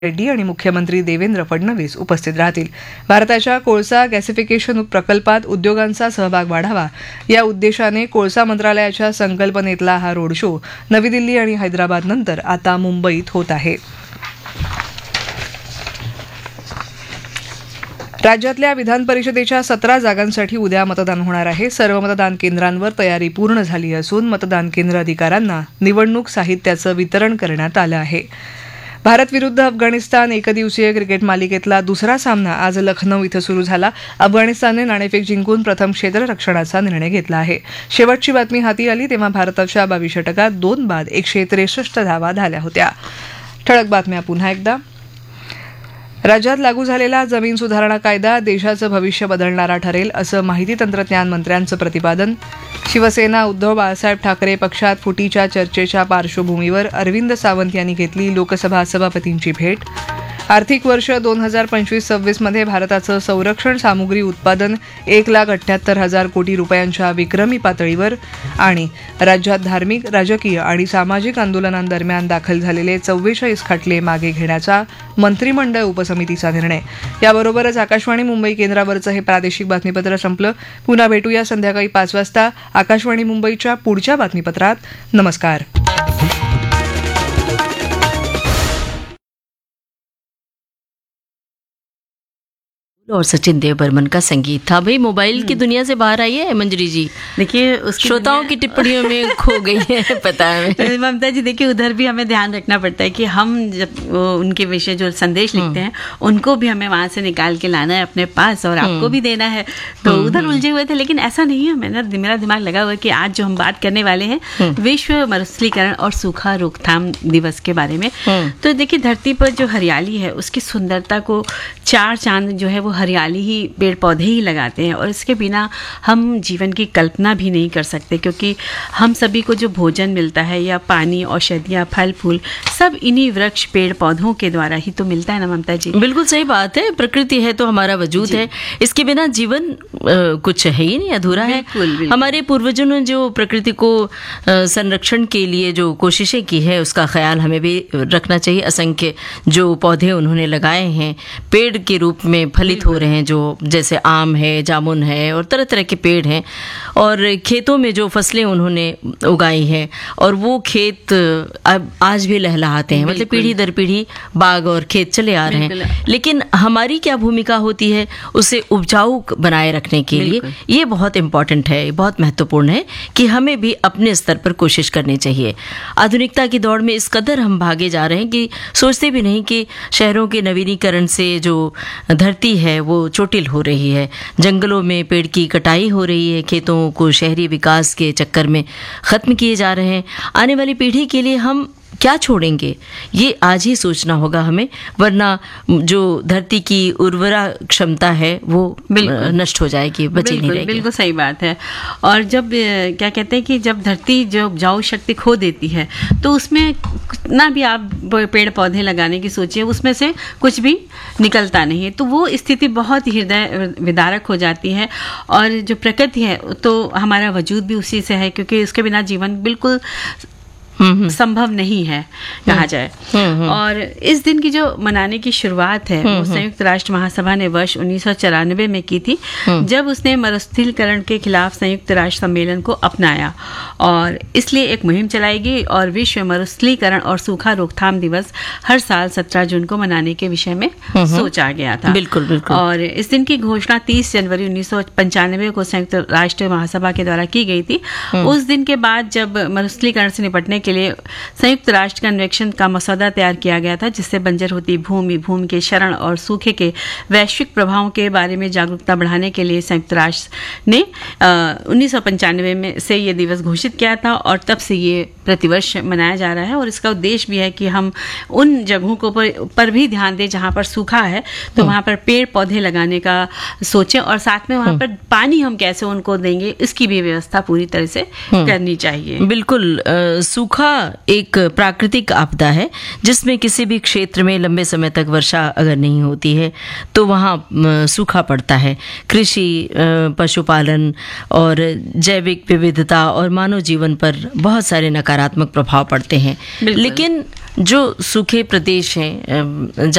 रेड्डी आणि मुख्यमंत्री देवेंद्र फडणवीस उपस्थित राहतील. भारताच्या कोळसा गॅसिफिकेशन प्रकल्पात उद्योगांचा सहभाग वाढावा या उद्देशाने कोळसा मंत्रालयाच्या संकल्पनेतला हा रोड शो नवी दिल्ली आणि हैदराबाद नंतर आता मुंबईत होत आहे. राज्यातल्या विधान परिषदेच्या 17 जागांसाठी उद्या मतदान होणार आहे. सर्व मतदान केंद्रांवर तयारी पूर्ण झाली असून मतदान केंद्र अधिकाऱ्यांना निवडणूक साहित्याचं वितरण करण्यात आलं आहे. भारत विरुद्ध अफगाणिस्तान एकदिवसीय क्रिकेट मालिकेतला दुसरा सामना आज लखनौ इथं सुरू झाला. अफगाणिस्तानने नाणेफेक जिंकून प्रथम क्षेत्ररक्षणाचा निर्णय घेतला आहे. शेवटची बातमी हाती आली तेव्हा भारताच्या 22 षटकात 2 बाद 163 धावा झाल्या होत्या. ठळक बातम्या पुन्हा एकदा. राज्यात लागू झालेला जमीन सुधारणा कायदा देशाचं भविष्य बदलणारा ठरेल असं माहिती तंत्रज्ञान मंत्र्यांचं प्रतिपादन. शिवसेना उद्धव बाळासाहेब ठाकरे पक्षात फुटीच्या चर्चेच्या पार्श्वभूमीवर अरविंद सावंत यांनी घेतली लोकसभा सभापतींची भेट. आर्थिक वर्ष 2025-26 मध्ये भारताचं संरक्षण सामुग्री उत्पादन 1,78,000 कोटी रुपयांच्या विक्रमी पातळीवर. आणि राज्यात धार्मिक राजकीय आणि सामाजिक आंदोलनांदरम्यान दाखल झालेले 44 खटले मागे घेण्याचा मंत्रिमंडळ उपसमितीचा निर्णय. याबरोबरच आकाशवाणी मुंबई केंद्रावरचं हे प्रादेशिक बातमीपत्र संपलं. पुन्हा भेटूया संध्याकाळी 5 वाजता आकाशवाणी मुंबईच्या पुढच्या बातमीपत्रात. नमस्कार. और सचिन देव बर्मन का संगीत था. भाई मोबाइल की दुनिया से बाहर आई है मंजरी जी. देखिए श्रोताओं की टिप्पणियों में खो गई है पता है ममता जी. देखिए उधर भी हमें ध्यान रखना पड़ता है कि हम जब उनके विषय जो संदेश लिखते हैं उनको भी हमें वहां से निकाल के लाना है अपने पास और आपको भी देना है. तो उधर उलझे हुए थे लेकिन ऐसा नहीं है. मेरा दिमाग लगा हुआ है कि आज जो हम बात करने वाले हैं विश्व मरुस्थलीकरण और सूखा रोकथाम दिवस के बारे में. तो देखिए धरती पर जो हरियाली है उसकी सुंदरता को 4 चांद जो है वो हरियाली ही पेड़ पौधे ही लगाते हैं. और इसके बिना हम जीवन की कल्पना भी नहीं कर सकते क्योंकि हम सभी को जो भोजन मिलता है या पानी औषधियाँ फल फूल सब इन्हीं वृक्ष पेड़ पौधों के द्वारा ही तो मिलता है ना ममता जी. बिल्कुल सही बात है. प्रकृति है तो हमारा वजूद है. इसके बिना जीवन कुछ है ही नहीं, अधूरा है. हमारे पूर्वजों ने जो प्रकृति को संरक्षण के लिए जो कोशिशें की है उसका ख्याल हमें भी रखना चाहिए. असंख्य जो पौधे उन्होंने लगाए हैं पेड़ के रूप में फलित हो रहे हैं, जो जैसे आम है, जामुन है और तरह तरह के पेड़ हैं. और खेतों में जो फसलें उन्होंने उगाई हैं और वो खेत अब आज भी लहलहाते हैं. मतलब पीढ़ी दर पीढ़ी बाग और खेत चले आ रहे हैं. लेकिन हमारी क्या भूमिका होती है उसे उपजाऊ बनाए रखने के लिए. ये बहुत इंपॉर्टेंट है, बहुत महत्वपूर्ण है कि हमें भी अपने स्तर पर कोशिश करनी चाहिए. आधुनिकता की दौड़ में इस कदर हम भागे जा रहे हैं कि सोचते भी नहीं कि शहरों के नवीनीकरण से जो धरती है वो चोटिल हो रही है. जंगलों में पेड़ की कटाई हो रही है. खेतों को शहरी विकास के चक्कर में खत्म किए जा रहे हैं. आने वाली पीढ़ी के लिए हम क्या छोड़ेंगे ये आज ही सोचना होगा हमें, वरना जो धरती की उर्वरा क्षमता है वो नष्ट हो जाएगी, बची नहीं रहेगी. बिल्कुल सही बात है. और जब क्या कहते हैं कि जब धरती जो उपजाऊ शक्ति खो देती है तो उसमें ना भी आप पेड़ पौधे लगाने की सोचिए उसमें से कुछ भी निकलता नहीं है. तो वो स्थिति बहुत हृदय विदारक हो जाती है. और जो प्रकृति है तो हमारा वजूद भी उसी से है क्योंकि उसके बिना जीवन बिल्कुल संभव नहीं है कहा जाए. और इस दिन की जो मनाने की शुरुआत है वो संयुक्त राष्ट्र महासभा ने वर्ष 1994 में की थी जब उसने मरुस्थलीकरण के खिलाफ संयुक्त राष्ट्र सम्मेलन को अपनाया. और इसलिए एक मुहिम चलाई गई और विश्व मरुस्थलीकरण और सूखा रोकथाम दिवस हर साल 17 जून को मनाने के विषय में सोचा गया था. बिल्कुल बिल्कुल. और इस दिन की घोषणा 30 जनवरी 1995 को संयुक्त राष्ट्र महासभा के द्वारा की गई थी. उस दिन के बाद जब मरुस्थलीकरण से निपटने के लिए संयुक्त राष्ट्र कन्वेंशन का मसौदा तैयार किया गया था जिससे बंजर होती भूमि, भूमि के क्षरण और सूखे के वैश्विक प्रभावों के बारे में जागरूकता बढ़ाने के लिए संयुक्त राष्ट्र ने 1995 में से ये दिवस घोषित किया था. और तब से ये प्रतिवर्ष मनाया जा रहा है. और इसका उद्देश्य भी है कि हम उन जगहों को पर भी ध्यान दें जहाँ पर सूखा है तो वहाँ पर पेड़ पौधे लगाने का सोचें और साथ में वहाँ पर पानी हम कैसे उनको देंगे इसकी भी व्यवस्था पूरी तरह से करनी चाहिए. बिल्कुल. सूखा सूखा एक प्राकृतिक आपदा है जिसमें किसी भी क्षेत्र में लंबे समय तक वर्षा अगर नहीं होती है तो वहाँ सूखा पड़ता है। कृषि, पशुपालन और जैविक विविधता और मानव जीवन पर बहुत सारे नकारात्मक प्रभाव पड़ते हैं। लेकिन जो सूखे प्रदेश हैं